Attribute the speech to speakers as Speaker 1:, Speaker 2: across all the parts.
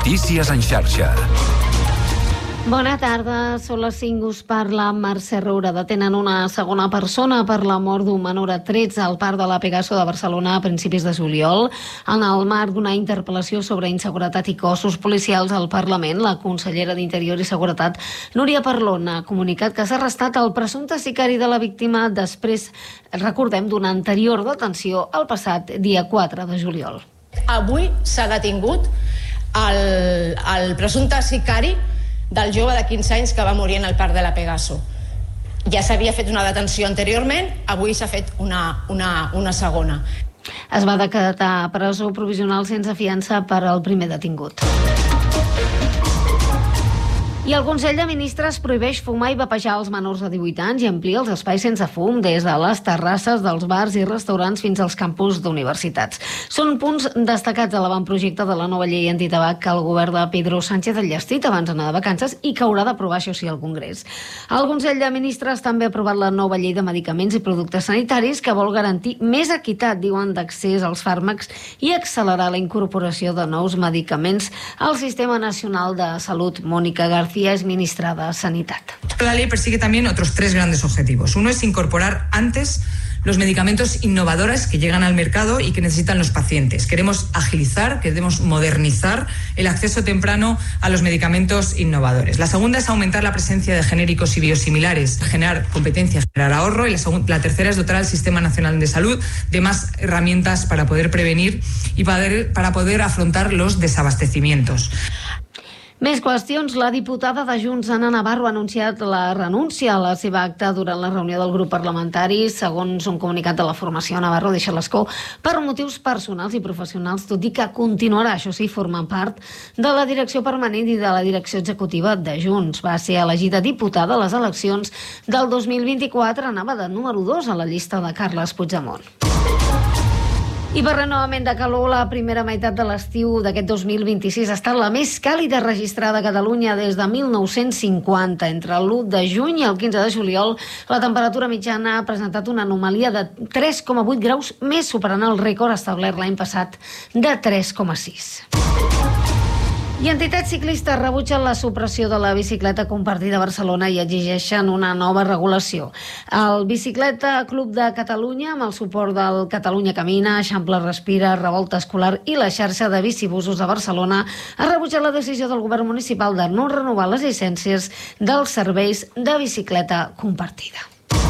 Speaker 1: Notícies en xarxa.
Speaker 2: Bona tarda, són les 5, us parla Mercè Roura. Detenen una segona persona per la mort d'un menor a 13 al parc de la Pegaso de Barcelona a principis de juliol. En el marc d'una interpel·lació sobre inseguretat i cossos policials al Parlament, la consellera d'Interior i Seguretat, Núria Parlon, ha comunicat que s'ha arrestat el presumpte sicari de la víctima després, recordem, d'una anterior detenció el passat dia 4 de juliol.
Speaker 3: Avui s'ha detingut el presumpte sicari del jove de 15 anys que va morir en el parc de la Pegaso. Ja s'havia fet una detenció anteriorment, avui s'ha fet una segona.
Speaker 2: Es va decretar presó provisional sense fiança per al primer detingut. I el Consell de Ministres prohibeix fumar i vapejar als menors de 18 anys i amplia els espais sense fum des de les terrasses dels bars i restaurants fins als campus d'universitats. Són punts destacats de l'avantprojecte de la nova llei antitabac que el govern de Pedro Sánchez ha enllestit abans d'anar de vacances i que haurà d'aprovar, això sí, al Congrés. El Consell de Ministres també ha aprovat la nova llei de medicaments i productes sanitaris que vol garantir més equitat, diuen, d'accés als fàrmacs i accelerar la incorporació de nous medicaments al Sistema Nacional de Salut. Mónica García es ministra de Sanidad.
Speaker 4: La ley persigue también otros 3 grandes objetivos. Uno es incorporar antes los medicamentos innovadores que llegan al mercado y que necesitan los pacientes. Queremos agilizar, queremos modernizar el acceso temprano a los medicamentos innovadores. La segunda es aumentar la presencia de genéricos y biosimilares, generar competencia, generar ahorro. Y la tercera es dotar al Sistema Nacional de Salud de más herramientas para poder prevenir y para poder afrontar los desabastecimientos.
Speaker 2: Més qüestions. La diputada de Junts, Anna Navarro, ha anunciat la renúncia a la seva acta durant la reunió del grup parlamentari. Segons un comunicat de la formació, Navarro deixa l'escó per motius personals i professionals, tot i que continuarà, això sí, formant part de la direcció permanent i de la direcció executiva de Junts. Va ser elegida diputada a les eleccions del 2024, anava de número 2 a la llista de Carles Puigdemont. I parlem novament de calor. La primera meitat de l'estiu d'aquest 2026 ha estat la més càlida registrada a Catalunya des de 1950. Entre l'1 de juny i el 15 de juliol, la temperatura mitjana ha presentat una anomalia de 3,8 graus més, superant el rècord establert l'any passat de 3,6. I entitats ciclistes rebutgen la supressió de la bicicleta compartida a Barcelona i exigeixen una nova regulació. El Bicicleta Club de Catalunya, amb el suport del Catalunya Camina, Eixample Respira, Revolta Escolar i la xarxa de bicibusos de Barcelona, ha rebutjat la decisió del govern municipal de no renovar les llicències dels serveis de bicicleta compartida.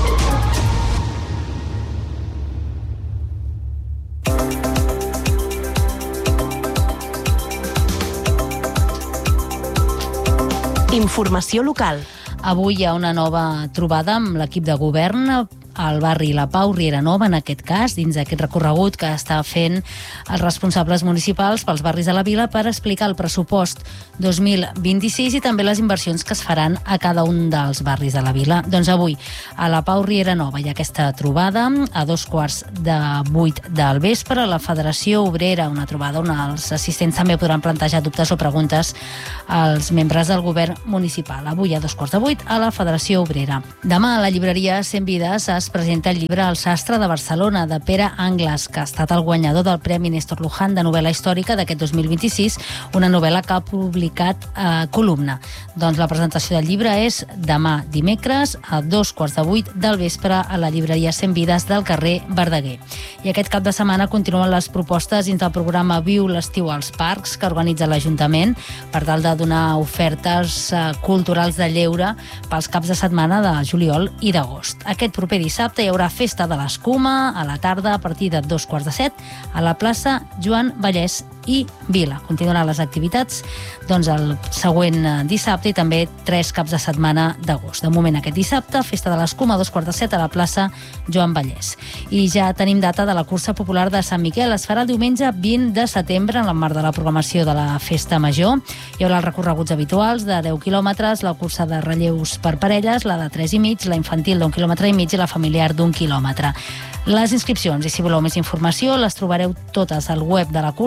Speaker 5: Informació local. Avui hi ha una nova trobada amb l'equip de govern al barri La Pau, Riera Nova, en aquest cas, dins d'aquest recorregut que està fent els responsables municipals pels barris de la vila per explicar el pressupost 2026 i també les inversions que es faran a cada un dels barris de la vila. Doncs avui, a La Pau, Riera Nova, hi ha aquesta trobada a 7:15 del vespre. La Federació Obrera, una trobada on els assistents també podran plantejar dubtes o preguntes als membres del govern municipal. Avui a 7:15 a la Federació Obrera. Demà a la llibreria 100 Vides es presenta el llibre El sastre de Barcelona, de Pere Angles, que ha estat el guanyador del Premi Néstor Luján de novel·la històrica d'aquest 2026, una novel·la que ha publicat Columna. Doncs la presentació del llibre és demà dimecres a 7:15 del vespre a la llibreria 100 Vides del carrer Verdaguer. I aquest cap de setmana continuen les propostes dins del programa Viu l'estiu als parcs, que organitza l'Ajuntament per tal de donar ofertes culturals de lleure pels caps de setmana de juliol i d'agost. Aquest proper dissabte hi haurà Festa de l'Escuma a la tarda a partir de 7:15 a la plaça Joan Vallès i Vila. Continuaran les activitats el següent dissabte i també 3 caps de setmana d'agost. De moment aquest dissabte, Festa de l'Escuma a 7:15 a la plaça Joan Vallès. I ja tenim data de la cursa popular de Sant Miquel. Es farà el diumenge 20 de setembre en el marc de la programació de la Festa Major. Hi haurà els recorreguts habituals de 10 quilòmetres, la cursa de relleus per parelles, la de 3,5, la infantil d'1,5 quilòmetre i la familiar d'1 quilòmetre. Les inscripcions, i si voleu més informació, les trobareu totes al web de la cursa, que és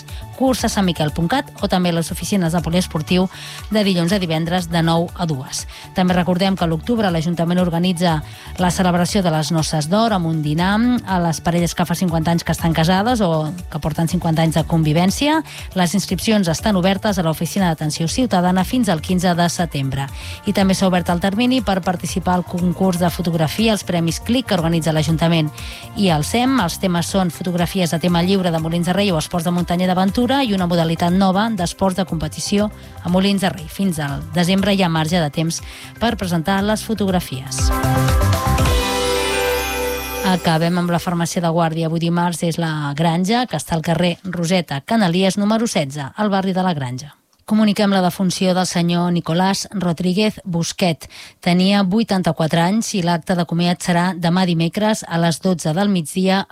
Speaker 5: inscripcions. cursasantmiquel.cat o també a les oficines de poliesportiu de dilluns a divendres de 9 a 2. També recordem que a l'octubre l'Ajuntament organitza la celebració de les noces d'or amb un dinar a les parelles que fa 50 anys que estan casades o que porten 50 anys de convivència. Les inscripcions estan obertes a l'Oficina d'Atenció Ciutadana fins al 15 de setembre. I també s'ha obert el termini per participar al concurs de fotografia, els Premis CLIC que organitza l'Ajuntament i el SEM. Els temes són fotografies de tema lliure de Molins de Rei o esports de muntanya i d'aventura i una modalitat nova d'esports de competició a Molins de Rei. Fins al desembre hi ha marge de temps per presentar les fotografies. Acabem amb la farmàcia de guàrdia. Avui dimarts és la Granja, que està al carrer Roseta Canalies, número 16, al barri de la Granja. Comuniquem la defunció del senyor Nicolás Rodríguez Busquet. Tenia 84 anys i l'acte de comiat serà demà dimecres a les 12 del migdia